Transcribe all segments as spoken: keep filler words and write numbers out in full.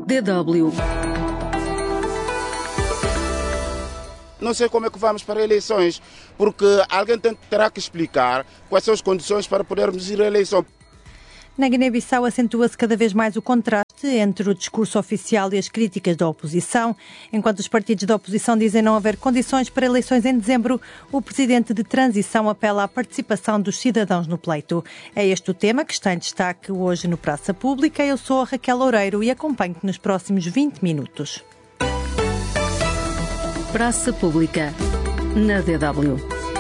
D W. Não sei como é que vamos para eleições, porque alguém tem, terá que explicar quais são as condições para podermos ir à eleição. Na Guiné-Bissau acentua-se cada vez mais o contraste entre o discurso oficial e as críticas da oposição. Enquanto os partidos da oposição dizem não haver condições para eleições em dezembro, o presidente de transição apela à participação dos cidadãos no pleito. É este o tema que está em destaque hoje no Praça Pública. Eu sou a Raquel Loureiro e acompanho-te nos próximos vinte minutos. Praça Pública, na D W.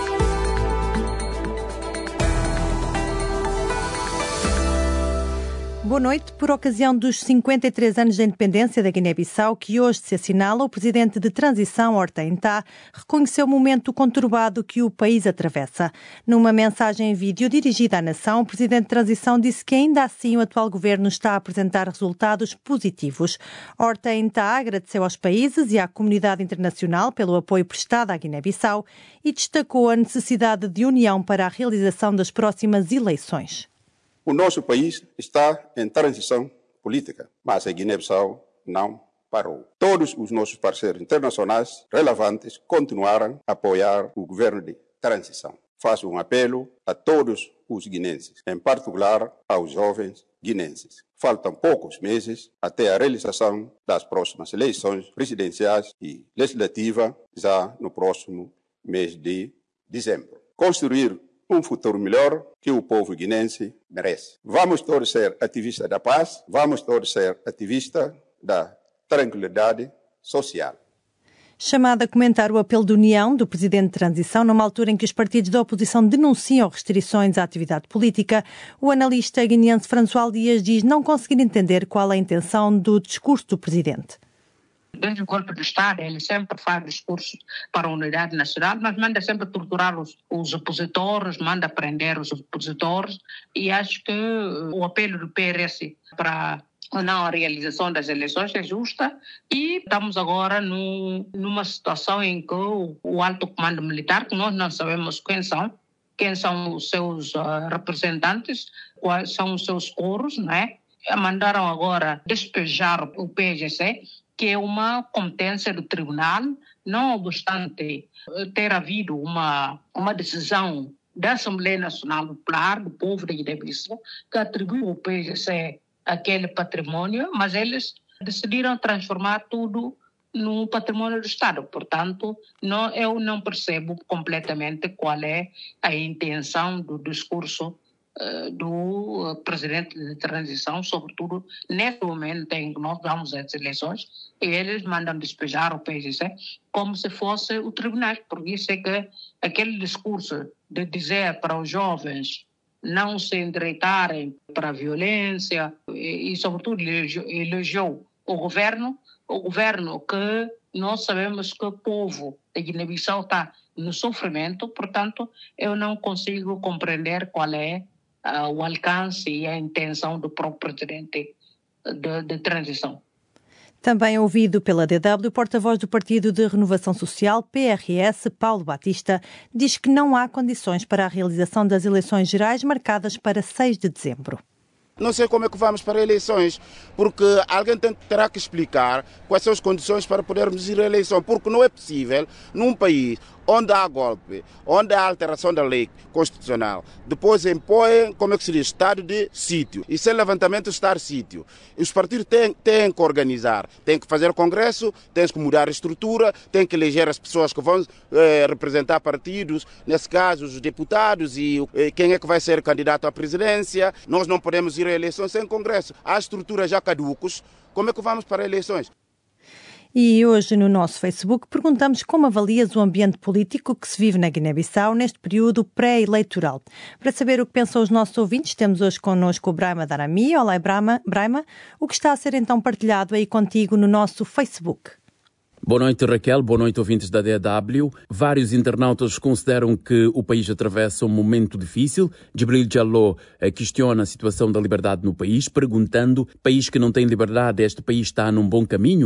Boa noite. Por ocasião dos cinquenta e três anos da independência da Guiné-Bissau, que hoje se assinala, o presidente de transição, Horta Intá, reconheceu o momento conturbado que o país atravessa. Numa mensagem em vídeo dirigida à nação, o presidente de transição disse que ainda assim o atual governo está a apresentar resultados positivos. Horta Intá agradeceu aos países e à comunidade internacional pelo apoio prestado à Guiné-Bissau e destacou a necessidade de união para a realização das próximas eleições. O nosso país está em transição política, mas a Guiné-Bissau não parou. Todos os nossos parceiros internacionais relevantes continuaram a apoiar o governo de transição. Faço um apelo a todos os guinenses, em particular aos jovens guinenses. Faltam poucos meses até a realização das próximas eleições presidenciais e legislativas, já no próximo mês de dezembro. Construir um futuro melhor que o povo guinense merece. Vamos todos ser ativistas da paz, vamos todos ser ativistas da tranquilidade social. Chamada a comentar o apelo de união do presidente de transição, numa altura em que os partidos da oposição denunciam restrições à atividade política, o analista guineense François Dias diz não conseguir entender qual é a intenção do discurso do presidente. Desde o golpe de Estado, ele sempre faz discursos para a unidade nacional, mas manda sempre torturar os, os opositores, manda prender os opositores, e acho que o apelo do P R S para a não realização das eleições é justa, e estamos agora no, numa situação em que o, o alto comando militar, que nós não sabemos quem são, quem são os seus uh, representantes, quais são os seus coros, não é? Mandaram agora despejar o P G C, que é uma competência do tribunal, não obstante ter havido uma, uma decisão da Assembleia Nacional Popular, do povo da Guiné-Bissau, que atribuiu ao P G C aquele patrimônio, mas eles decidiram transformar tudo no patrimônio do Estado. Portanto, não, eu não percebo completamente qual é a intenção do discurso do presidente de transição, sobretudo nesse momento em que nós vamos às eleições, e eles mandam despejar o P G C como se fosse o tribunal, porque isso é que aquele discurso de dizer para os jovens não se endireitarem para a violência e, e sobretudo, elogiou o governo, o governo que nós sabemos que o povo da Guiné-Bissau está no sofrimento, portanto, eu não consigo compreender qual é Uh, o alcance e a intenção do próprio presidente de, de transição. Também ouvido pela D W, o porta-voz do Partido de Renovação Social, P R S, Paulo Batista, diz que não há condições para a realização das eleições gerais marcadas para seis de dezembro. Não sei como é que vamos para eleições, porque alguém tem, terá que explicar quais são as condições para podermos ir à eleição, porque não é possível, num país onde há golpe, onde há alteração da lei constitucional, depois impõem, como é que se diz, estado de sítio. E sem levantamento, estar sítio. Os partidos têm, têm que organizar, têm que fazer congresso, têm que mudar a estrutura, têm que eleger as pessoas que vão eh, representar partidos, nesse caso os deputados e eh, quem é que vai ser candidato à presidência. Nós não podemos ir a eleições sem congresso. Há estruturas já caducos, como é que vamos para eleições? E hoje no nosso Facebook perguntamos como avalias o ambiente político que se vive na Guiné-Bissau neste período pré-eleitoral. Para saber o que pensam os nossos ouvintes, temos hoje connosco o Braima Darami. Olá, Braima. Braima, o que está a ser então partilhado aí contigo no nosso Facebook? Boa noite, Raquel. Boa noite, ouvintes da D W. Vários internautas consideram que o país atravessa um momento difícil. Jibril Jallo questiona a situação da liberdade no país, perguntando: país que não tem liberdade, este país está num bom caminho?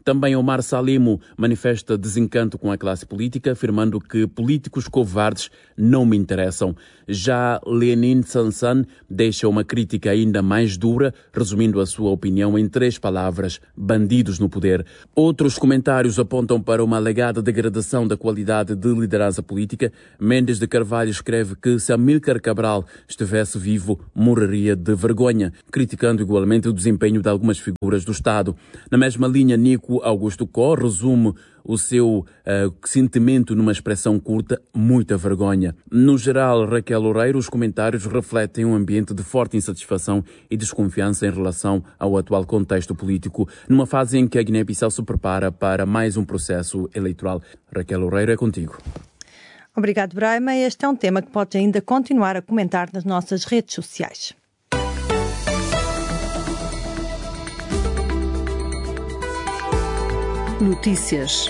Também Omar Salimo manifesta desencanto com a classe política, afirmando que políticos covardes não me interessam. Já Lenin Sansan deixa uma crítica ainda mais dura, resumindo a sua opinião em três palavras: bandidos no poder. Outros comentários apontam para uma alegada degradação da qualidade de liderança política. Mendes de Carvalho escreve que se Amílcar Cabral estivesse vivo, morreria de vergonha, criticando igualmente o desempenho de algumas figuras do Estado. Na mesma linha, Nico Augusto Có resume o seu uh, sentimento numa expressão curta: muita vergonha. No geral, Raquel Loureiro, os comentários refletem um ambiente de forte insatisfação e desconfiança em relação ao atual contexto político, numa fase em que a Guiné-Bissau se prepara para mais um processo eleitoral. Raquel Loureiro, é contigo. Obrigado, Braima. Este é um tema que pode ainda continuar a comentar nas nossas redes sociais. Notícias.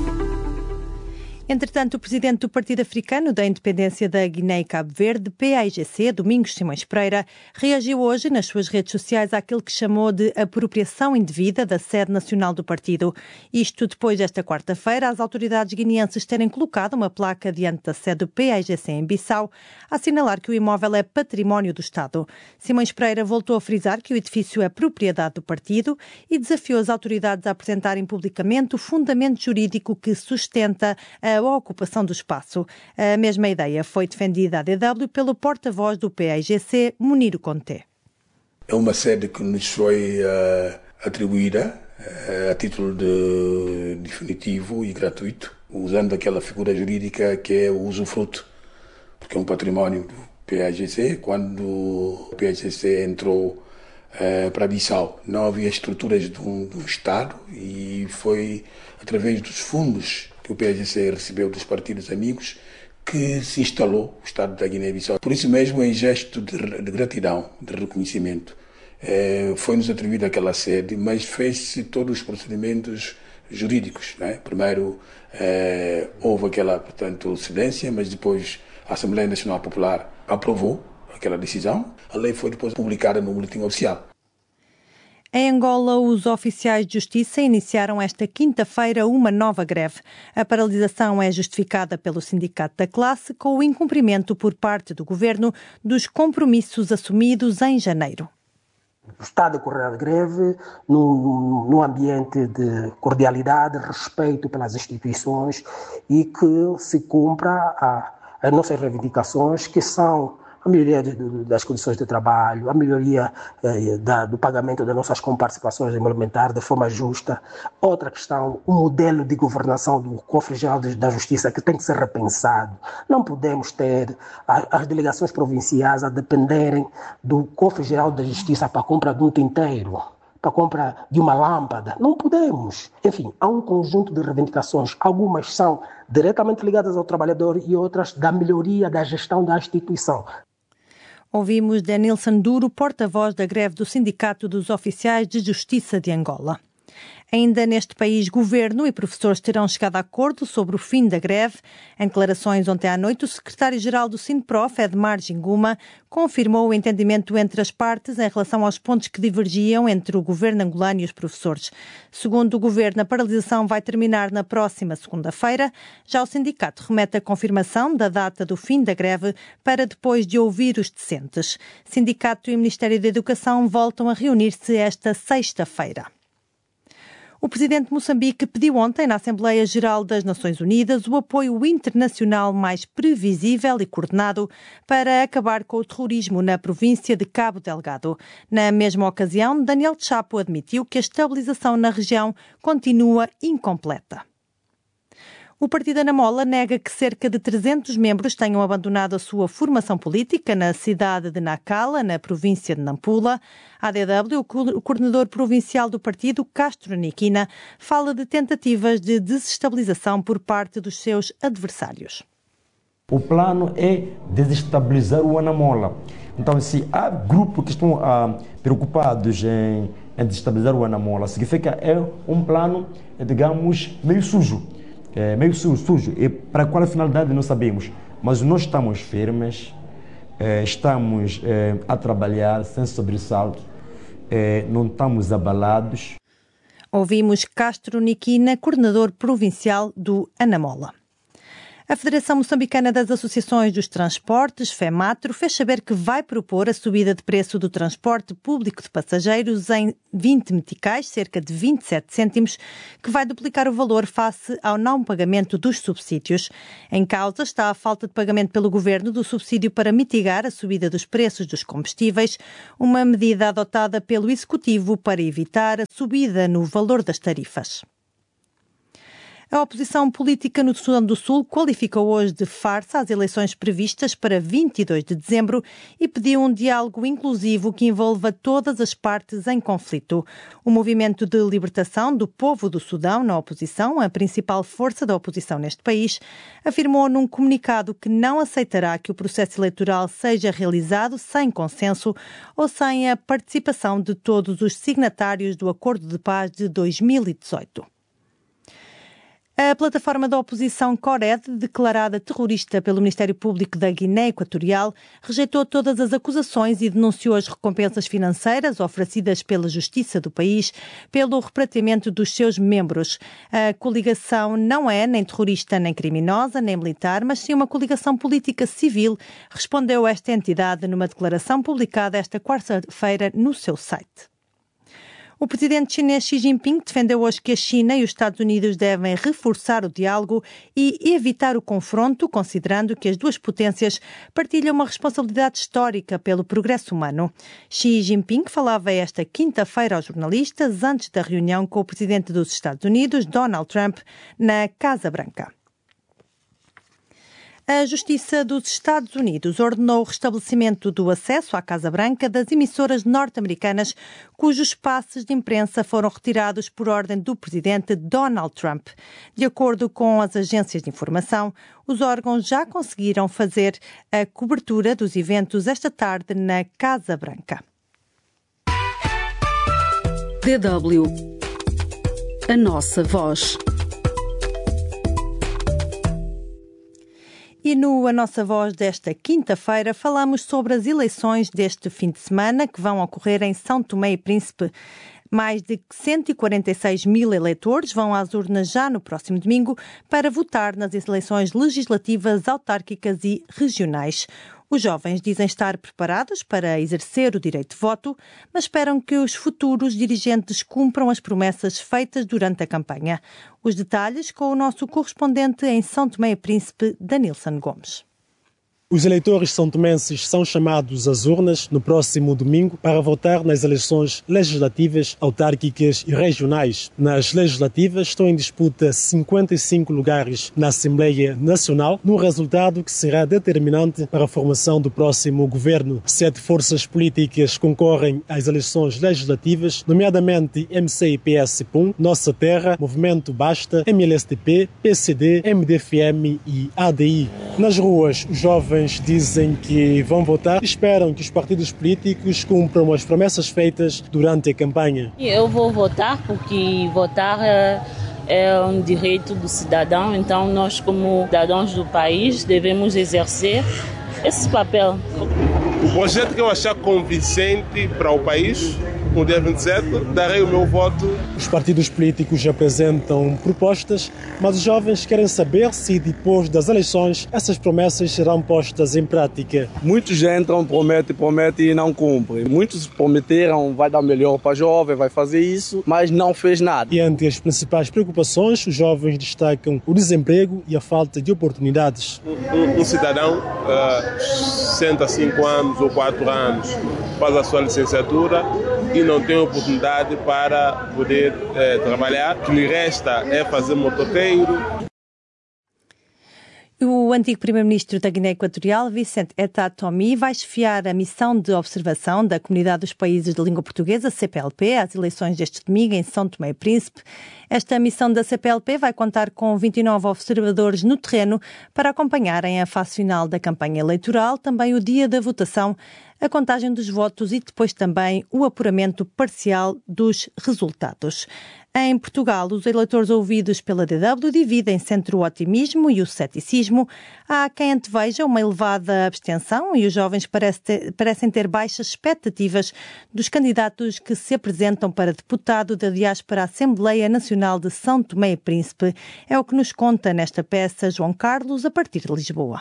Entretanto, o presidente do Partido Africano da Independência da Guiné e Cabo Verde, P A I G C, Domingos Simões Pereira, reagiu hoje nas suas redes sociais àquilo que chamou de apropriação indevida da sede nacional do partido. Isto depois desta quarta-feira, as autoridades guineenses terem colocado uma placa diante da sede do P A I G C em Bissau, a assinalar que o imóvel é património do Estado. Simões Pereira voltou a frisar que o edifício é propriedade do partido e desafiou as autoridades a apresentarem publicamente o fundamento jurídico que sustenta a a ocupação do espaço. A mesma ideia foi defendida à D W pelo porta-voz do P A I G C, Muniro Conté. É uma sede que nos foi uh, atribuída uh, a título de definitivo e gratuito, usando aquela figura jurídica que é o usufruto, porque é um património do P A I G C. Quando o P A I G C entrou uh, para Bissau, não havia estruturas de um, de um Estado e foi através dos fundos que o P A I G C recebeu dos partidos amigos que se instalou o Estado da Guiné-Bissau. Por isso mesmo, em gesto de, de gratidão, de reconhecimento, eh, foi-nos atribuída aquela sede, mas fez-se todos os procedimentos jurídicos, né? Primeiro eh, houve aquela, portanto, cedência, mas depois a Assembleia Nacional Popular aprovou aquela decisão. A lei foi depois publicada no Boletim Oficial. Em Angola, os oficiais de justiça iniciaram esta quinta-feira uma nova greve. A paralisação é justificada pelo Sindicato da Classe com o incumprimento por parte do governo dos compromissos assumidos em janeiro. Está a decorrer a greve num, num ambiente de cordialidade, respeito pelas instituições e que se cumpra a, as nossas reivindicações, que são a melhoria de, de, das condições de trabalho, a melhoria eh, da, do pagamento das nossas comparticipações implementares de forma justa. Outra questão, o modelo de governação do Cofre Geral da Justiça, que tem que ser repensado. Não podemos ter a, as delegações provinciais a dependerem do Cofre Geral da Justiça para a compra de um tinteiro, para a compra de uma lâmpada. Não podemos. Enfim, há um conjunto de reivindicações. Algumas são diretamente ligadas ao trabalhador e outras da melhoria da gestão da instituição. Ouvimos Denilson Duro, porta-voz da greve do Sindicato dos Oficiais de Justiça de Angola. Ainda neste país, governo e professores terão chegado a acordo sobre o fim da greve. Em declarações ontem à noite, o secretário-geral do Sinprof, Edmar Ginguma, confirmou o entendimento entre as partes em relação aos pontos que divergiam entre o governo angolano e os professores. Segundo o governo, a paralisação vai terminar na próxima segunda-feira. Já o sindicato remete a confirmação da data do fim da greve para depois de ouvir os discentes. Sindicato e Ministério da Educação voltam a reunir-se esta sexta-feira. O presidente de Moçambique pediu ontem na Assembleia Geral das Nações Unidas o apoio internacional mais previsível e coordenado para acabar com o terrorismo na província de Cabo Delgado. Na mesma ocasião, Daniel Chapo admitiu que a estabilização na região continua incompleta. O Partido Anamola nega que cerca de trezentos membros tenham abandonado a sua formação política na cidade de Nacala, na província de Nampula. A A D W, o coordenador provincial do partido, Castro Niquina, fala de tentativas de desestabilização por parte dos seus adversários. O plano é desestabilizar o Anamola. Então, se há grupos que estão ah, preocupados em, em desestabilizar o Anamola, significa que é um plano, digamos, meio sujo. É meio sujo, e para qual a finalidade não sabemos, mas nós estamos firmes, é, estamos é, a trabalhar sem sobressalto, é, não estamos abalados. Ouvimos Castro Niquina, coordenador provincial do Anamola. A Federação Moçambicana das Associações dos Transportes, FEMATRO, fez saber que vai propor a subida de preço do transporte público de passageiros em vinte meticais, cerca de vinte e sete cêntimos, que vai duplicar o valor face ao não pagamento dos subsídios. Em causa está a falta de pagamento pelo Governo do subsídio para mitigar a subida dos preços dos combustíveis, uma medida adotada pelo Executivo para evitar a subida no valor das tarifas. A oposição política no Sudão do Sul qualificou hoje de farsa as eleições previstas para vinte e dois de dezembro e pediu um diálogo inclusivo que envolva todas as partes em conflito. O Movimento de Libertação do Povo do Sudão, na oposição, a principal força da oposição neste país, afirmou num comunicado que não aceitará que o processo eleitoral seja realizado sem consenso ou sem a participação de todos os signatários do Acordo de Paz de dois mil e dezoito. A plataforma da oposição Cored, declarada terrorista pelo Ministério Público da Guiné Equatorial, rejeitou todas as acusações e denunciou as recompensas financeiras oferecidas pela Justiça do país pelo repatriamento dos seus membros. A coligação não é nem terrorista, nem criminosa, nem militar, mas sim uma coligação política civil, respondeu esta entidade numa declaração publicada esta quarta-feira no seu site. O presidente chinês Xi Jinping defendeu hoje que a China e os Estados Unidos devem reforçar o diálogo e evitar o confronto, considerando que as duas potências partilham uma responsabilidade histórica pelo progresso humano. Xi Jinping falava esta quinta-feira aos jornalistas antes da reunião com o presidente dos Estados Unidos, Donald Trump, na Casa Branca. A Justiça dos Estados Unidos ordenou o restabelecimento do acesso à Casa Branca das emissoras norte-americanas cujos passes de imprensa foram retirados por ordem do presidente Donald Trump. De acordo com as agências de informação, os órgãos já conseguiram fazer a cobertura dos eventos esta tarde na Casa Branca. D W. A nossa voz. E no A Nossa Voz desta quinta-feira falamos sobre as eleições deste fim de semana que vão ocorrer em São Tomé e Príncipe. Mais de cento e quarenta e seis mil eleitores vão às urnas já no próximo domingo para votar nas eleições legislativas, autárquicas e regionais. Os jovens dizem estar preparados para exercer o direito de voto, mas esperam que os futuros dirigentes cumpram as promessas feitas durante a campanha. Os detalhes com o nosso correspondente em São Tomé e Príncipe, Danilson Gomes. Os eleitores são-tomenses são chamados às urnas no próximo domingo para votar nas eleições legislativas, autárquicas e regionais. Nas legislativas estão em disputa cinquenta e cinco lugares na Assembleia Nacional, num resultado que será determinante para a formação do próximo governo. Sete forças políticas concorrem às eleições legislativas, nomeadamente M C I P S P U M, Nossa Terra, Movimento Basta, M L S T P, P C D, M D F M e A D I. Nas ruas, os jovens dizem que vão votar e esperam que os partidos políticos cumpram as promessas feitas durante a campanha. Eu vou votar porque votar é, é um direito do cidadão, então nós como cidadãos do país devemos exercer esse papel. O projeto que eu achar convincente para o país, no dia vinte e sete, darei o meu voto. Os partidos políticos apresentam propostas, mas os jovens querem saber se depois das eleições essas promessas serão postas em prática. Muitos entram, prometem, prometem e não cumprem. Muitos prometeram, vai dar melhor para jovem, vai fazer isso, mas não fez nada. E entre as principais preocupações, os jovens destacam o desemprego e a falta de oportunidades. Um, um cidadão uh, senta cinco anos ou quatro anos, faz a sua licenciatura e não tem oportunidade para poder eh, trabalhar. O que lhe resta é fazer motoqueiro. O antigo primeiro-ministro da Guiné Equatorial, Vicente Etah Tomi, vai chefiar a missão de observação da Comunidade dos Países de Língua Portuguesa, C P L P, às eleições deste domingo em São Tomé e Príncipe. Esta missão da C P L P vai contar com vinte e nove observadores no terreno para acompanharem a fase final da campanha eleitoral, também o dia da votação, a contagem dos votos e depois também o apuramento parcial dos resultados. Em Portugal, os eleitores ouvidos pela D W dividem-se entre o otimismo e o ceticismo. Há quem anteveja uma elevada abstenção e os jovens parecem ter baixas expectativas dos candidatos que se apresentam para deputado da diáspora Assembleia Nacional de São Tomé e Príncipe. É o que nos conta nesta peça João Carlos, a partir de Lisboa.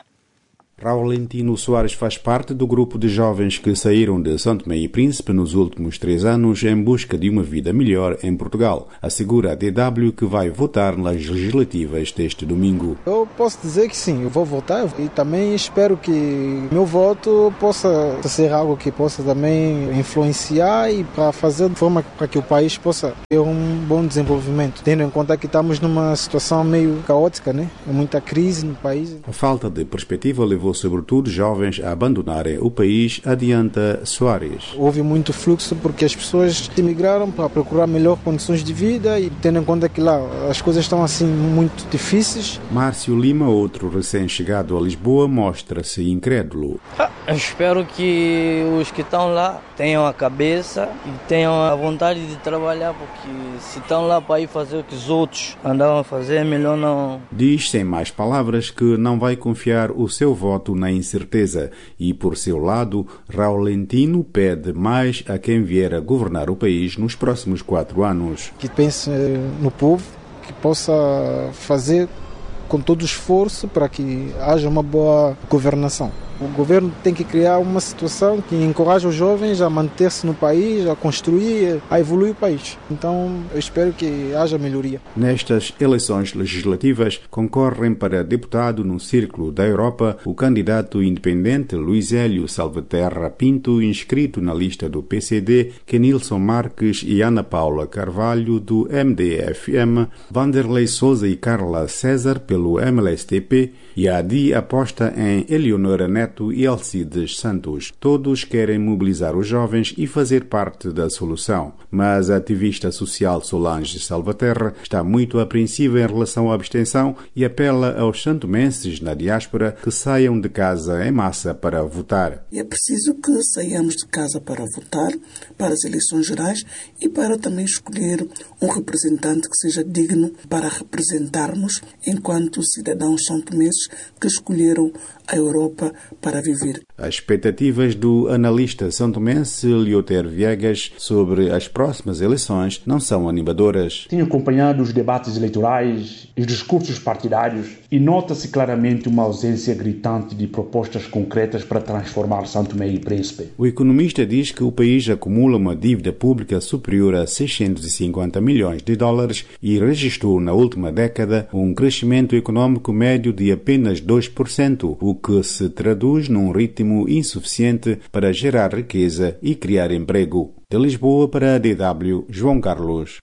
Raulentino Soares faz parte do grupo de jovens que saíram de São Tomé e Príncipe nos últimos três anos em busca de uma vida melhor em Portugal. Assegura a D W que vai votar nas legislativas deste domingo. Eu posso dizer que sim, eu vou votar e também espero que meu voto possa ser algo que possa também influenciar e para fazer de forma para que o país possa ter um bom desenvolvimento, tendo em conta que estamos numa situação meio caótica, né? Muita crise no país. A falta de perspectiva levou sobretudo jovens a abandonarem o país, adianta Soares. Houve muito fluxo porque as pessoas emigraram para procurar melhores condições de vida e tendo em conta que lá as coisas estão assim muito difíceis. Márcio Lima, outro recém-chegado a Lisboa, mostra-se incrédulo. Ah, eu espero que os que estão lá tenham a cabeça e tenham a vontade de trabalhar, porque se estão lá para ir fazer o que os outros andavam a fazer, é melhor não. Diz, sem mais palavras, que não vai confiar o seu voto na incerteza e, por seu lado, Raulentino pede mais a quem vier a governar o país nos próximos quatro anos. Que pense no povo, que possa fazer com todo o esforço para que haja uma boa governação. O governo tem que criar uma situação que encoraje os jovens a manter-se no país, a construir, a evoluir o país. Então, eu espero que haja melhoria. Nestas eleições legislativas, concorrem para deputado no Círculo da Europa o candidato independente Luís Hélio Salvaterra Pinto, inscrito na lista do P C D, Kenilson Marques e Ana Paula Carvalho, do M D F M, Vanderlei Souza e Carla César, pelo M L S T P, e a ADI aposta em Eleonora Neto e Alcides Santos. Todos querem mobilizar os jovens e fazer parte da solução. Mas a ativista social Solange Salvaterra está muito apreensiva em relação à abstenção e apela aos santomenses na diáspora que saiam de casa em massa para votar. É preciso que saiamos de casa para votar, para as eleições gerais e para também escolher um representante que seja digno para representar-nos enquanto cidadãos santomenses que escolheram a Europa para viver. As expectativas do analista santomense Lioter Viegas sobre as próximas eleições não são animadoras. Tenho acompanhado os debates eleitorais e os discursos partidários e nota-se claramente uma ausência gritante de propostas concretas para transformar São Tomé e Príncipe. O economista diz que o país acumula uma dívida pública superior a seiscentos e cinquenta milhões de dólares e registrou na última década um crescimento econômico médio de apenas dois por cento, o que se traduz num ritmo insuficiente para gerar riqueza e criar emprego. De Lisboa para a D W, João Carlos.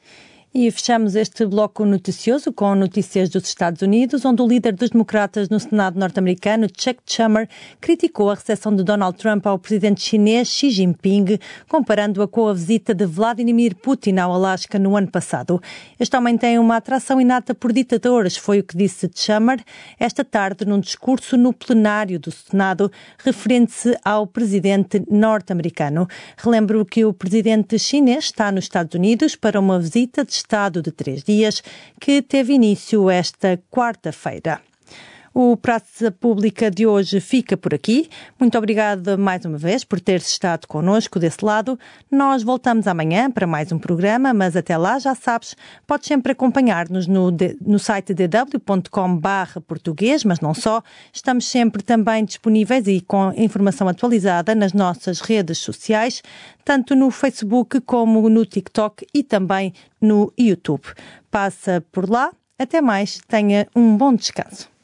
E fechamos este bloco noticioso com notícias dos Estados Unidos, onde o líder dos democratas no Senado norte-americano, Chuck Schumer, criticou a recepção de Donald Trump ao presidente chinês Xi Jinping, comparando-a com a visita de Vladimir Putin ao Alasca no ano passado. Este homem tem uma atração inata por ditadores, foi o que disse Schumer esta tarde num discurso no plenário do Senado, referente-se ao presidente norte-americano. Relembro que o presidente chinês está nos Estados Unidos para uma visita de Estado de três dias, que teve início esta quarta-feira. O Praça Pública de hoje fica por aqui. Muito obrigada mais uma vez por ter estado connosco desse lado. Nós voltamos amanhã para mais um programa, mas até lá, já sabes, podes sempre acompanhar-nos no, no site d w ponto com barra português, mas não só. Estamos sempre também disponíveis e com informação atualizada nas nossas redes sociais, tanto no Facebook como no TikTok e também no YouTube. Passa por lá. Até mais. Tenha um bom descanso.